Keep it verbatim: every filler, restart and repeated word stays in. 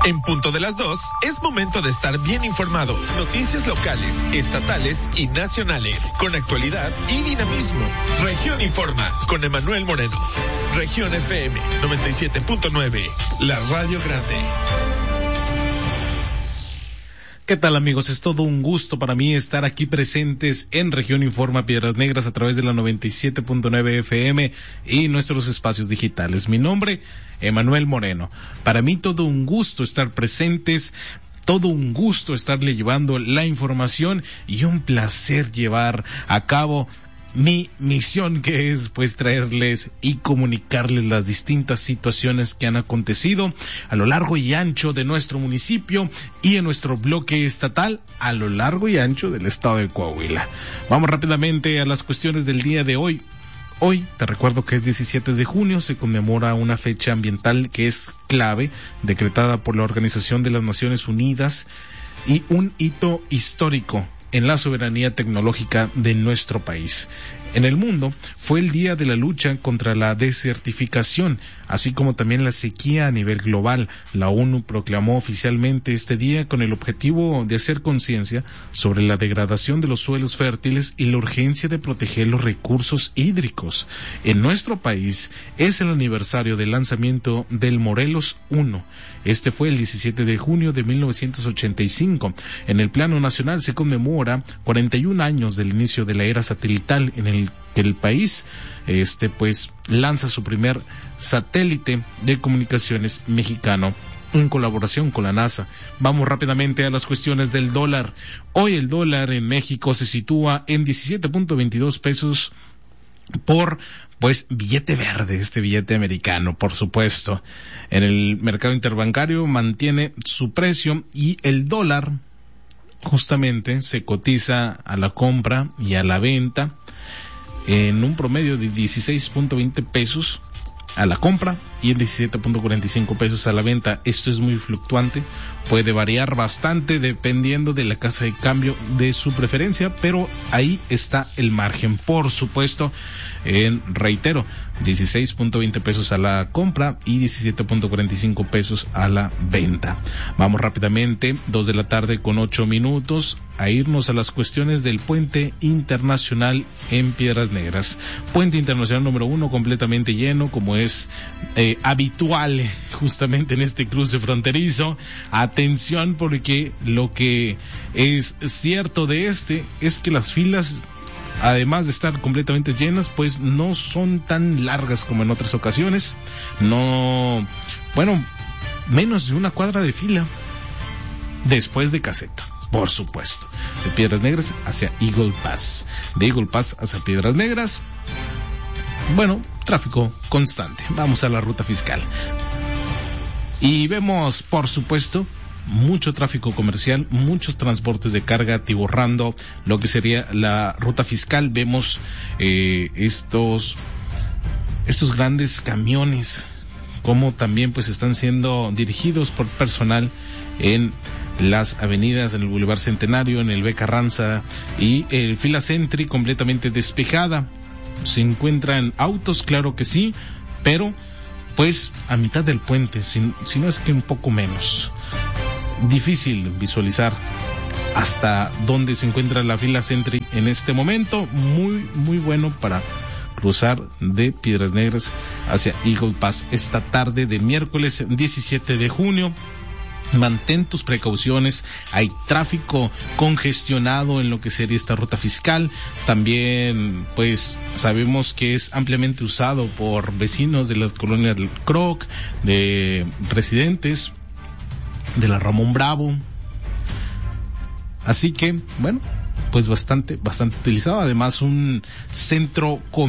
En punto de las dos, es momento de estar bien informado. Noticias locales, estatales y nacionales, con actualidad y dinamismo. Región Informa, con Emanuel Moreno. Región F M noventa y siete punto nueve, la radio grande. ¿Qué tal, amigos? Es todo un gusto para mí estar aquí presentes en Región Informa Piedras Negras a través de la noventa y siete punto nueve F M y nuestros espacios digitales. Mi nombre, Emanuel Moreno. Para mí todo un gusto estar presentes, todo un gusto estarle llevando la información y un placer llevar a cabo mi misión, que es pues traerles y comunicarles las distintas situaciones que han acontecido a lo largo y ancho de nuestro municipio y en nuestro bloque estatal a lo largo y ancho del estado de Coahuila. Vamos rápidamente a las cuestiones del día de hoy. Hoy, te recuerdo que es diecisiete de junio, se conmemora una fecha ambiental que es clave, decretada por la Organización de las Naciones Unidas y un hito histórico en la soberanía tecnológica de nuestro país. En el mundo fue el día de la lucha contra la desertificación, así como también la sequía a nivel global. La ONU proclamó oficialmente este día con el objetivo de hacer conciencia sobre la degradación de los suelos fértiles y la urgencia de proteger los recursos hídricos. En nuestro país es el aniversario del lanzamiento del Morelos uno. Este fue el diecisiete de junio de mil novecientos ochenta y cinco. En el plano nacional se conmemora cuarenta y un años del inicio de la era satelital, en el que el país este pues lanza su primer satélite de comunicaciones mexicano en colaboración con la NASA. Vamos rápidamente a las cuestiones del dólar. Hoy el dólar en México se sitúa en diecisiete punto veintidós pesos por pues billete verde, este billete americano, por supuesto. En el mercado interbancario mantiene su precio y el dólar justamente se cotiza a la compra y a la venta en un promedio de dieciséis punto veinte pesos a la compra y en diecisiete punto cuarenta y cinco pesos a la venta. Esto es muy fluctuante, puede variar bastante dependiendo de la casa de cambio de su preferencia, pero ahí está el margen. Por supuesto, en, reitero, dieciséis punto veinte pesos a la compra y diecisiete punto cuarenta y cinco pesos a la venta. Vamos rápidamente, dos de la tarde con ocho minutos, a irnos a las cuestiones del puente internacional en Piedras Negras. Puente internacional número uno completamente lleno, como es eh, habitual justamente en este cruce fronterizo. Atención, porque lo que es cierto de este es que las filas, además de estar completamente llenas, pues no son tan largas como en otras ocasiones. No, bueno, menos de una cuadra de fila después de Caseta, por supuesto. De Piedras Negras hacia Eagle Pass, de Eagle Pass hacia Piedras Negras, bueno, tráfico constante. Vamos a la ruta fiscal y vemos, por supuesto, mucho tráfico comercial, muchos transportes de carga atiborrando lo que sería la ruta fiscal. Vemos eh, estos estos grandes camiones como también pues están siendo dirigidos por personal en las avenidas, en el Boulevard Centenario, en el B. Carranza y el Fila Centri completamente despejada. Se encuentran autos, claro que sí, pero pues a mitad del puente, si, si no es que un poco menos. Difícil visualizar hasta dónde se encuentra la Fila Centri en este momento. Muy, muy bueno para cruzar de Piedras Negras hacia Eagle Pass esta tarde de miércoles diecisiete de junio. Mantén tus precauciones, hay tráfico congestionado en lo que sería esta ruta fiscal. También pues sabemos que es ampliamente usado por vecinos de las colonias del Croc, de residentes de la Ramón Bravo. Así que, bueno, pues bastante, bastante utilizado. Además, un centro comercial